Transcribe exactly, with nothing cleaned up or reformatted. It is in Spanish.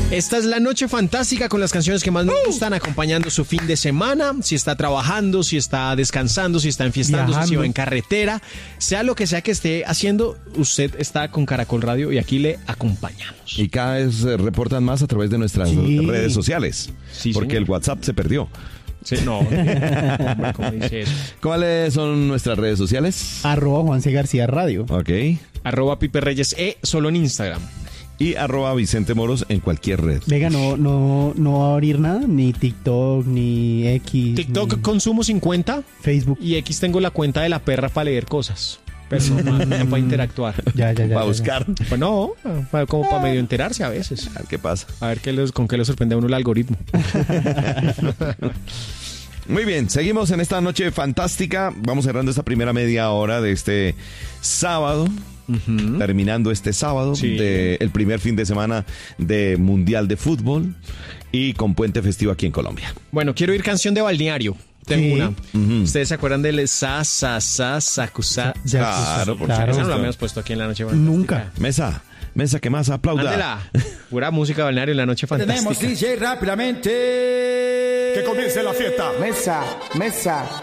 Esta es la noche fantástica con las canciones que más nos gustan, acompañando su fin de semana. Si está trabajando, si está descansando, si está enfiestando, Viajando. si va en carretera, sea lo que sea que esté haciendo, usted está con Caracol Radio y aquí le acompañamos. Y cada vez eh, reportan más a través de nuestras Sí. redes sociales. Sí, porque señor. el WhatsApp se perdió. Sí, no, hombre, ¿cómo dice eso? ¿Cuáles son nuestras redes sociales? Arroba Juan C. García Radio. Ok. Arroba Pipe Reyes E, solo en Instagram. Y arroba Vicente Moros en cualquier red. Venga, no, no, no va a abrir nada, ni TikTok, ni X. TikTok ni consumo cincuenta Facebook. y X tengo la cuenta de la perra para leer cosas. Pero no para, para interactuar. Ya, ya, ya. Para ya, buscar. Pues no, para- como para medio enterarse a veces. A ver qué pasa. A ver qué los, con qué le sorprende a uno el algoritmo. Muy bien, seguimos en esta noche fantástica. Vamos cerrando esta primera media hora de este sábado. Terminando este sábado, Sí. de el primer fin de semana de Mundial de Fútbol y con puente festivo aquí en Colombia. Bueno, quiero ir canción de balneario. Tengo Sí. una. Ujú. ¿Ustedes se acuerdan del sa, sa, sa, sacusa? Ya, Claro, por claro. Esa no la supuesto. habíamos puesto aquí en la noche fantástica. Nunca. Mesa, mesa que más aplauda. Ándela. Pura música de balneario en la noche Tenemos fantástica. D J rápidamente. Que comience la fiesta. Mesa, mesa,